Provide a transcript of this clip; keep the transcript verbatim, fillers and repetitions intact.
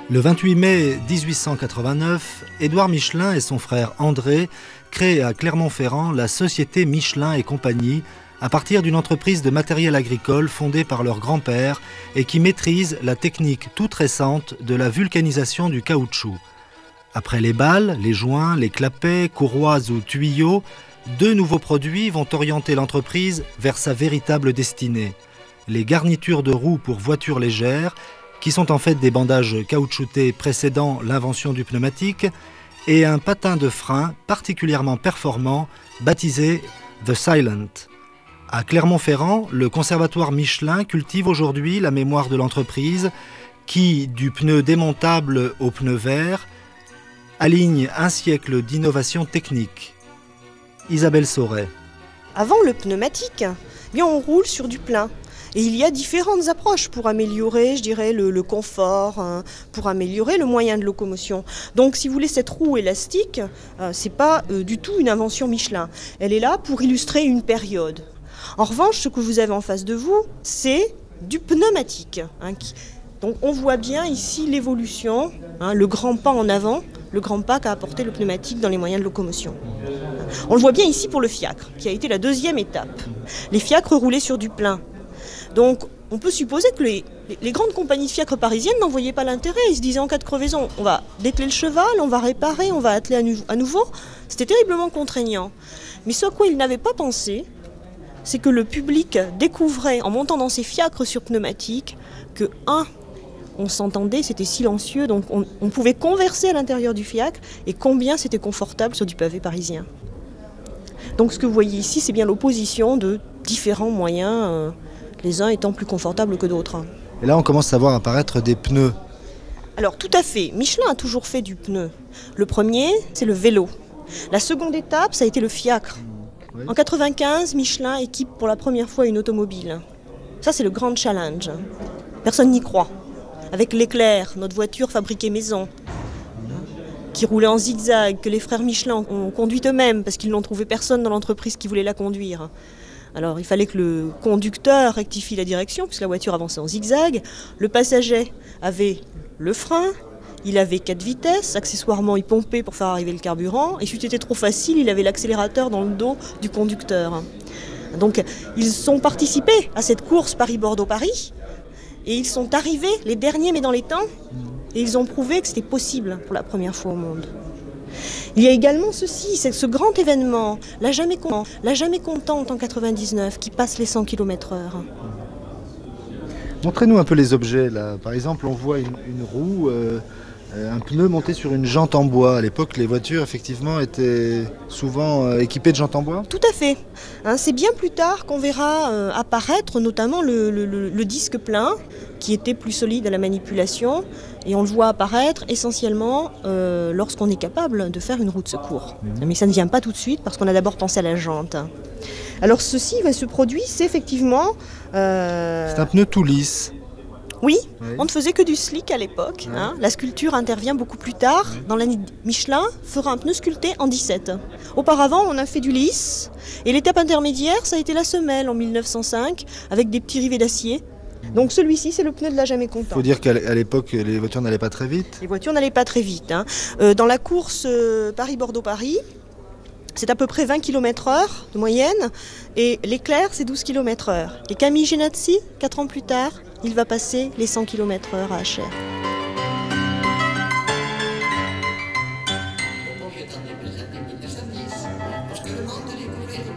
Le vingt-huit mai dix-huit cent quatre-vingt-neuf, Édouard Michelin et son frère André créent à Clermont-Ferrand la société Michelin et compagnie à partir d'une entreprise de matériel agricole fondée par leur grand-père et qui maîtrise la technique toute récente de la vulcanisation du caoutchouc. Après les balles, les joints, les clapets, courroies ou tuyaux, deux nouveaux produits vont orienter l'entreprise vers sa véritable destinée. Les garnitures de roues pour voitures légères, qui sont en fait des bandages caoutchoutés précédant l'invention du pneumatique, et un patin de frein particulièrement performant, baptisé The Silent. À Clermont-Ferrand, le conservatoire Michelin cultive aujourd'hui la mémoire de l'entreprise qui, du pneu démontable au pneu vert, aligne un siècle d'innovation technique. Isabelle Sauret. Avant le pneumatique, eh bien on roule sur du plein. Et il y a différentes approches pour améliorer, je dirais, le, le confort, hein, pour améliorer le moyen de locomotion. Donc, si vous voulez, cette roue élastique, euh, c'est pas euh, du tout une invention Michelin. Elle est là pour illustrer une période. En revanche, ce que vous avez en face de vous, c'est du pneumatique. Hein, qui... Donc, on voit bien ici l'évolution, hein, le grand pas en avant, le grand pas qu'a apporté le pneumatique dans les moyens de locomotion. On le voit bien ici pour le fiacre, qui a été la deuxième étape. Les fiacres roulaient sur du plein. Donc, on peut supposer que les, les grandes compagnies de fiacres parisiennes n'en voyaient pas l'intérêt. Ils se disaient en cas de crevaison, on va dételer le cheval, on va réparer, on va atteler à, nu- à nouveau. C'était terriblement contraignant. Mais ce à quoi ils n'avaient pas pensé, c'est que le public découvrait, en montant dans ces fiacres sur pneumatique, que, un, on s'entendait, c'était silencieux, donc on, on pouvait converser à l'intérieur du fiacre, et combien c'était confortable sur du pavé parisien. Donc, ce que vous voyez ici, c'est bien l'opposition de différents moyens, euh, les uns étant plus confortables que d'autres. Et là, on commence à voir apparaître des pneus. Alors, tout à fait. Michelin a toujours fait du pneu. Le premier, c'est le vélo. La seconde étape, ça a été le fiacre. Oui. En quatre-vingt-quinze, Michelin équipe pour la première fois une automobile. Ça, c'est le grand challenge. Personne n'y croit. Avec l'Éclair, notre voiture fabriquée maison, qui roulait en zigzag, que les frères Michelin ont conduite eux-mêmes, parce qu'ils n'ont trouvé personne dans l'entreprise qui voulait la conduire. Alors il fallait que le conducteur rectifie la direction, puisque la voiture avançait en zigzag. Le passager avait le frein, il avait quatre vitesses, accessoirement il pompait pour faire arriver le carburant, et si c'était trop facile, il avait l'accélérateur dans le dos du conducteur. Donc ils ont participé à cette course Paris-Bordeaux-Paris, et ils sont arrivés les derniers mais dans les temps, et ils ont prouvé que c'était possible pour la première fois au monde. Il y a également ceci, c'est ce grand événement, la jamais, con, la jamais contente en quatre-vingt-dix-neuf, qui passe les cent kilomètres heure. Montrez-nous un peu les objets là. Par exemple, on voit une, une roue, euh, un pneu monté sur une jante en bois. À l'époque, les voitures, effectivement, étaient souvent euh, équipées de jantes en bois. Tout à fait. Hein, c'est bien plus tard qu'on verra euh, apparaître notamment le, le, le, le disque plein, qui était plus solide à la manipulation. Et on le voit apparaître essentiellement euh, lorsqu'on est capable de faire une roue de secours. Mmh. Mais ça ne vient pas tout de suite parce qu'on a d'abord pensé à la jante. Alors ceci, ce produit, c'est effectivement... Euh... C'est un pneu tout lisse. Oui, oui, on ne faisait que du slick à l'époque. Oui. Hein. La sculpture intervient beaucoup plus tard. Oui. Dans l'année Michelin fera un pneu sculpté en dix-sept. Auparavant, on a fait du lisse. Et l'étape intermédiaire, ça a été la semelle en mille neuf cent cinq, avec des petits rivets d'acier. Donc celui-ci, c'est le pneu de la jamais contente. Il faut dire qu'à l'époque, les voitures n'allaient pas très vite. Les voitures n'allaient pas très vite. Hein. Euh, dans la course euh, Paris-Bordeaux-Paris, c'est à peu près vingt kilomètres heure de moyenne. Et l'Éclair, c'est douze kilomètres heure. Et Camille Genazzi, quatre ans plus tard, il va passer les cent kilomètres heure à H R. Dans les années mille neuf cent dix, parce que le monde